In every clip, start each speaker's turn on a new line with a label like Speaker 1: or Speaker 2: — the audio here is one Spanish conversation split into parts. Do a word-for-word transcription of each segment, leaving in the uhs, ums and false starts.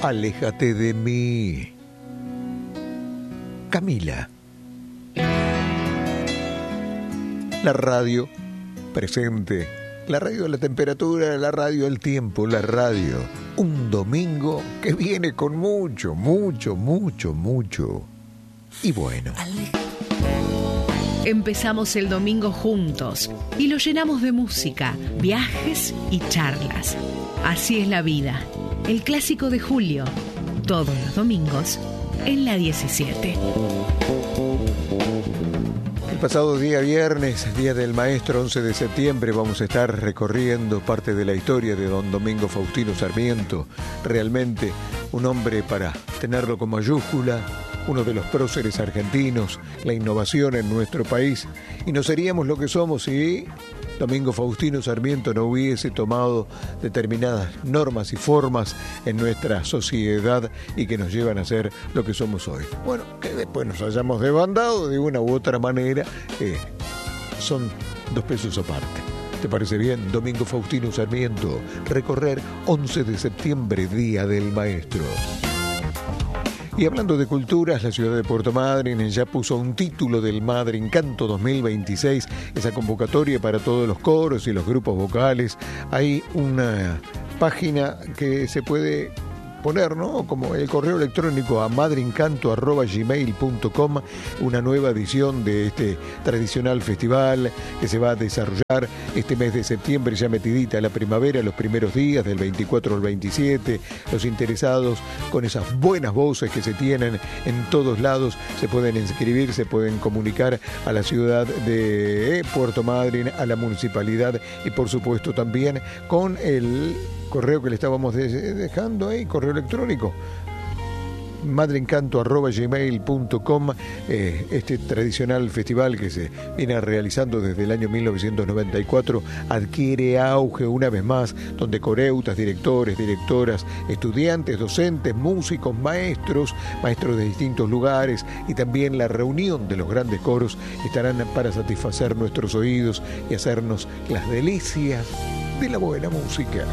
Speaker 1: Aléjate de mí. Camila. La radio presente. La radio de la temperatura, la radio del tiempo, la radio. Un domingo que viene con mucho, mucho, mucho, mucho. Y bueno.
Speaker 2: Empezamos el domingo juntos y lo llenamos de música, viajes y charlas. Así es la vida. El clásico de Julio. Todos los domingos en la diecisiete.
Speaker 1: El pasado día viernes, día del maestro, once de septiembre, vamos a estar recorriendo parte de la historia de don Domingo Faustino Sarmiento. Realmente un hombre para tenerlo con mayúscula, uno de los próceres argentinos, la innovación en nuestro país. Y no seríamos lo que somos si Domingo Faustino Sarmiento no hubiese tomado determinadas normas y formas en nuestra sociedad y que nos llevan a ser lo que somos hoy. Bueno, que después nos hayamos desbandado de una u otra manera, eh, son dos pesos aparte. ¿Te parece bien? Domingo Faustino Sarmiento, recorrer once de septiembre, Día del Maestro. Y hablando de culturas, la ciudad de Puerto Madryn ya puso un título del Madryn Canto dos mil veintiséis, esa convocatoria para todos los coros y los grupos vocales. Hay una página que se puede poner, ¿no? Como el correo electrónico a madryncanto arroba gmail punto com, una nueva edición de este tradicional festival que se va a desarrollar este mes de septiembre, ya metidita la primavera, los primeros días del veinticuatro al veintisiete. Los interesados con esas buenas voces que se tienen en todos lados se pueden inscribir, se pueden comunicar a la ciudad de Puerto Madryn, a la municipalidad y por supuesto también con el correo que le estábamos dejando ahí, correo electrónico, madryncanto arroba gmail punto com, eh, este tradicional festival que se viene realizando desde el año mil novecientos noventa y cuatro adquiere auge una vez más, donde coreutas, directores, directoras, estudiantes, docentes, músicos, maestros, maestros de distintos lugares y también la reunión de los grandes coros estarán para satisfacer nuestros oídos y hacernos las delicias de la buena música.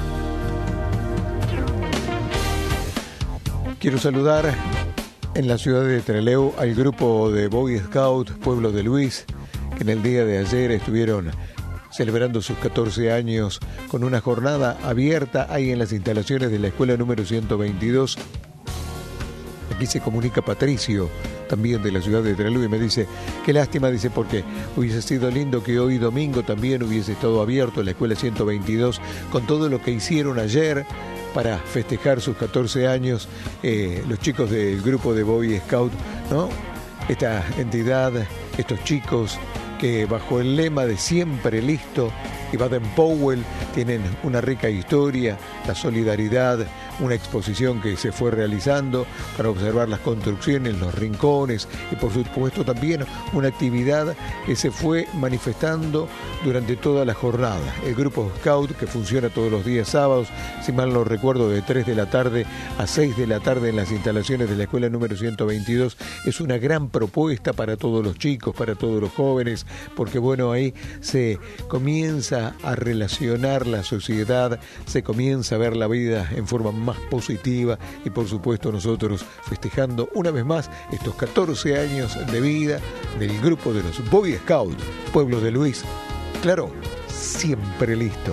Speaker 1: Quiero saludar en la ciudad de Trelew al grupo de Boy Scout Pueblo de Luis, que en el día de ayer estuvieron celebrando sus catorce años con una jornada abierta ahí en las instalaciones de la escuela número ciento veintidós. Aquí se comunica Patricio, también de la ciudad de Trelew, y me dice, qué lástima, dice, porque hubiese sido lindo que hoy domingo también hubiese estado abierto la escuela ciento veintidós con todo lo que hicieron ayer para festejar sus catorce años, eh, los chicos del grupo de Boy Scout, ¿no? Esta entidad, estos chicos que bajo el lema de siempre listo y Baden-Powell tienen una rica historia, la solidaridad, una exposición que se fue realizando para observar las construcciones, los rincones y por supuesto también una actividad que se fue manifestando durante toda la jornada. El grupo Scout, que funciona todos los días sábados, si mal no recuerdo, de tres de la tarde a seis de la tarde en las instalaciones de la escuela número ciento veintidós, es una gran propuesta para todos los chicos, para todos los jóvenes, porque bueno, ahí se comienza a relacionar la sociedad, se comienza a ver la vida en forma más positiva y por supuesto nosotros festejando una vez más estos catorce años de vida del grupo de los Boy Scout Pueblo de Luis. Claro, siempre listo.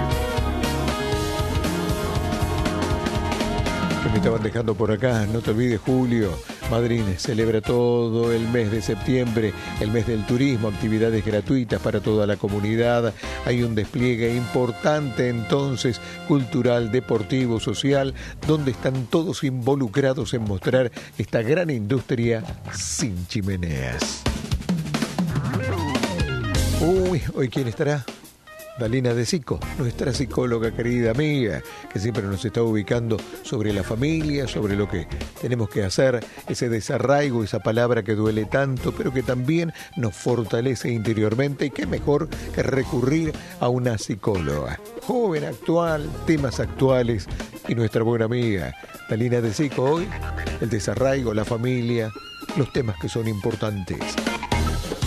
Speaker 1: Que me estaban dejando por acá, no te olvides, Julio, Madryn celebra todo el mes de septiembre, el mes del turismo, actividades gratuitas para toda la comunidad. Hay un despliegue importante entonces, cultural, deportivo, social, donde están todos involucrados en mostrar esta gran industria sin chimeneas. Uy, ¿hoy quién estará? Dalina de Sico, nuestra psicóloga querida amiga, que siempre nos está ubicando sobre la familia, sobre lo que tenemos que hacer, ese desarraigo, esa palabra que duele tanto, pero que también nos fortalece interiormente, y qué mejor que recurrir a una psicóloga. Joven, actual, temas actuales, y nuestra buena amiga Dalina de Sico hoy, el desarraigo, la familia, los temas que son importantes.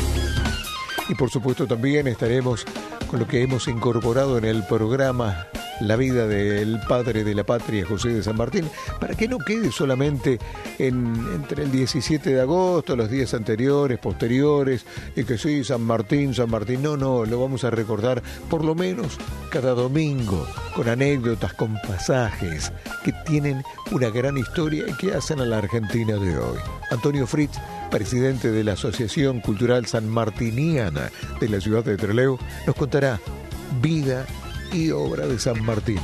Speaker 1: Y por supuesto también estaremos con lo que hemos incorporado en el programa la vida del padre de la patria, José de San Martín, para que no quede solamente en, entre el diecisiete de agosto, los días anteriores, posteriores, y que sí, San Martín, San Martín. No, no, lo vamos a recordar por lo menos cada domingo, con anécdotas, con pasajes que tienen una gran historia y que hacen a la Argentina de hoy. Antonio Fritz, presidente de la Asociación Cultural Sanmartiniana de la ciudad de Trelew, nos contará vida y obra de San Martín.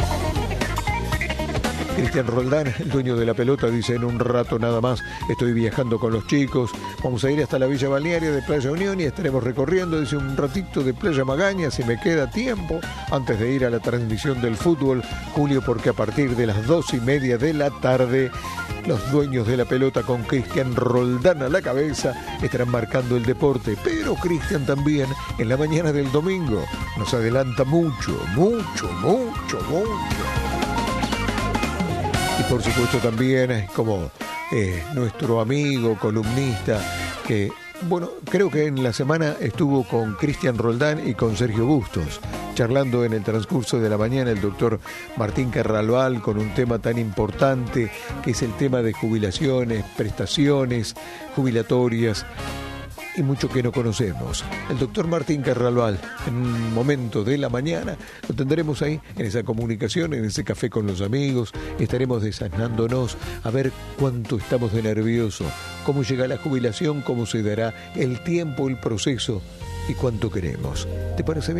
Speaker 1: Cristian Roldán, el dueño de la pelota, dice: en un rato nada más estoy viajando con los chicos, vamos a ir hasta la Villa Balnearia de Playa Unión y estaremos recorriendo, dice, un ratito de Playa Magaña si me queda tiempo, antes de ir a la transmisión del fútbol, Julio, porque a partir de las dos y media de la tarde los dueños de la pelota, con Cristian Roldán a la cabeza, estarán marcando el deporte. Pero Cristian también en la mañana del domingo nos adelanta mucho, mucho, mucho, mucho. Y por supuesto también como eh, nuestro amigo columnista, que bueno, creo que en la semana estuvo con Cristian Roldán y con Sergio Bustos, charlando en el transcurso de la mañana el doctor Martín Carralbal con un tema tan importante que es el tema de jubilaciones, prestaciones jubilatorias y mucho que no conocemos. El doctor Martín Carralbal, en un momento de la mañana, lo tendremos ahí en esa comunicación, en ese café con los amigos. Estaremos desasnándonos a ver cuánto estamos de nervioso, cómo llega la jubilación, cómo se dará el tiempo, el proceso y cuánto queremos. ¿Te parece bien?